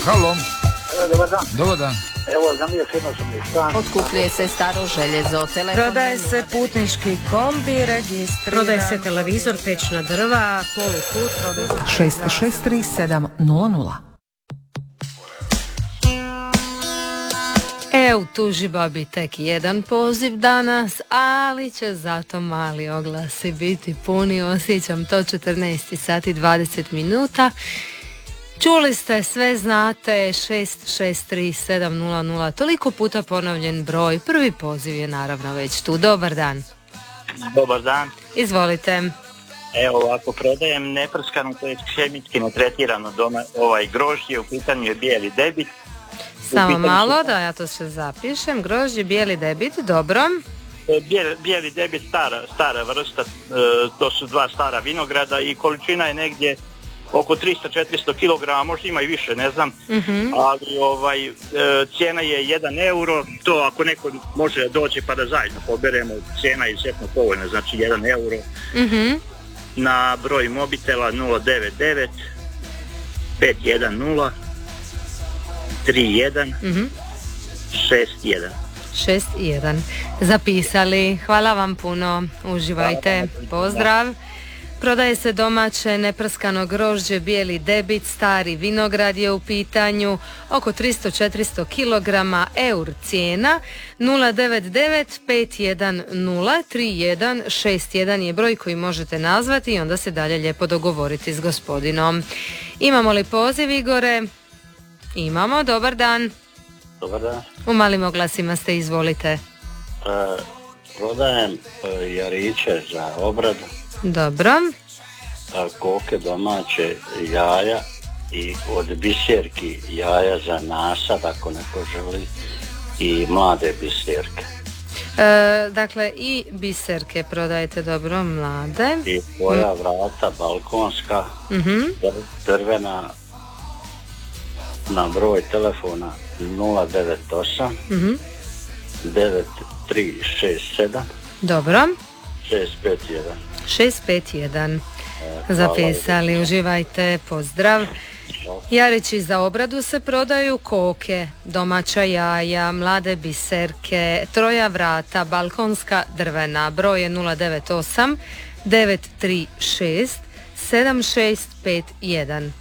Halo. Dobar dan. Dobar dan. Evo, za mije jedno sam je stan. Otkupljuje se staro željezo, telefon. Prodaje se putnički kombi, registriran. Prodaje se televizor, pečna drva, poluput. 663700. U tužiba bi tek jedan poziv danas, ali će zato mali oglasi biti puni. Osjećam to 14 sati 20 minuta. Čuli ste, sve znate, 663700, toliko puta ponovljen broj. Prvi poziv je naravno već tu. Dobar dan. Dobar dan. Izvolite. Evo ovako, prodajem neprskano, to je kemijski netretirano grožđe, u pitanju je bijeli debit. Samo malo, da ja to sve zapišem. Grožđe, bijeli debit, dobro. Bijeli debit, stara vrsta, to su dva stara vinograda i količina je negdje oko 300-400 kg, možda ima i više, ne znam, ali cijena je 1 euro, to ako neko može doći pa da zajedno poberemo, cijena je izuzetno povoljna, znači 1 euro, na broj mobitela 099 510 31 61. 61. Zapisali. Hvala vam puno. Uživajte. Pozdrav. Prodaje se domaće neprskano grožđe, bijeli debit, stari vinograd je u pitanju, oko 300-400 kg, eur cijena, 099 510 3161 je broj koji možete nazvati i onda se dalje lijepo dogovoriti s gospodinom. Imamo li poziv, Igore? Imamo, dobar dan. Dobar dan. U malim oglasima ste, izvolite. Prodajem jariće za obradu. Dobro. Koke domaće, jaja i od biserki jaja za nasad ako neko želi i mlade biserke. Dakle i biserke prodajete, dobro, mlade. I tvoja vrata balkonska, drvena, na broj telefona 098 9367 dobro 651. 651. Zapisali, uživajte, pozdrav. Jarići za obradu se prodaju koke, domaća jaja, mlade biserke, troja vrata, balkonska drvena, broj je 098 936 7651.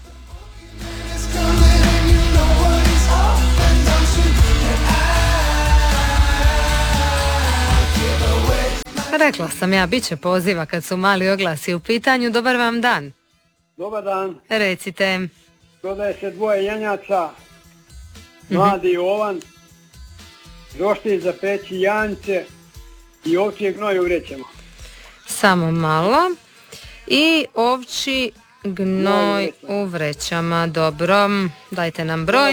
Rekla sam ja, bit će poziva kad su mali oglasi u pitanju. Dobar vam dan. Dobar dan. Recite. Prodaje se dvoje janjaca, mladi Jovan, roštilj za peći janjce i ovčji gnoj u vrećama. Samo malo. I ovčji gnoj u vrećama, dobro. Dajte nam broj.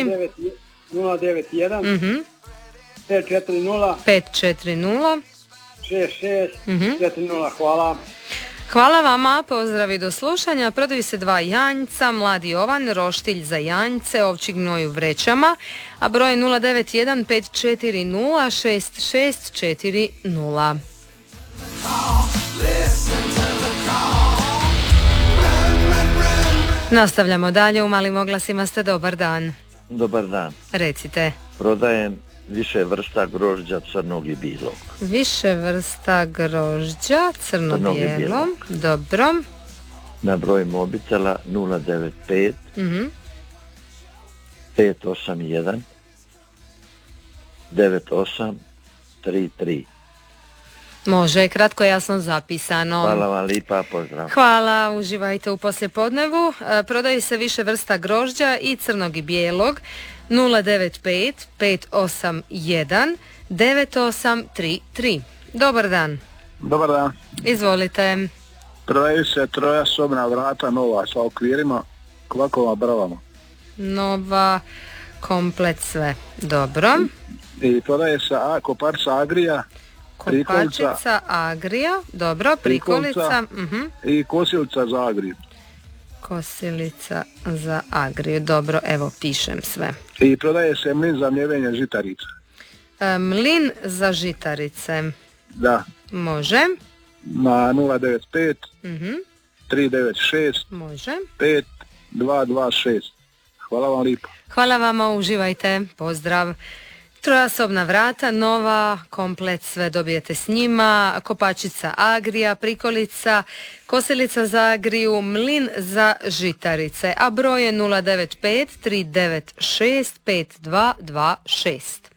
091 540 540 6640, hvala. Hvala vama, pozdravi do slušanja. Prodaju se dva janjca, mladi Jovan, roštilj za janjce, ovčji gnoj u vrećama, a broj je 091 540 6640. Nastavljamo dalje, u malim oglasima ste, dobar dan. Dobar dan. Recite. Prodajem više vrsta grožđa crnog i bijelog. Više vrsta grožđa crno-bijelo. Dobro. Na broj mobitela 095 581 9833. Može, kratko jasno zapisano. Hvala vam lipa, pozdrav. Hvala, uživajte u poslijepodnevu. Prodaju se više vrsta grožđa i crnog i bijelog. 095 581 9833. Dobar dan. Dobar dan. Izvolite. Prodaju se troja sobna vrata nova sa okvirima, kvakova bravama. Nova, komplet sve. Dobro. I prodaje se koparca Agrija, kopačica Agrija, dobro, prikolica i kosilica za Agriju. Kosilica za Agriju, dobro, evo pišem sve. I prodaje se mlin za mljevenje žitarica. Mlin za žitarice. Da. Može. Na 095 396 može. 5226. Hvala vam lijepo. Hvala vama, uživajte, pozdrav. Trojasobna vrata, nova, komplet sve dobijete s njima, kopačica Agrija, prikolica, kosilica za Agriju, mlin za žitarice, a broj je 095 396 5226.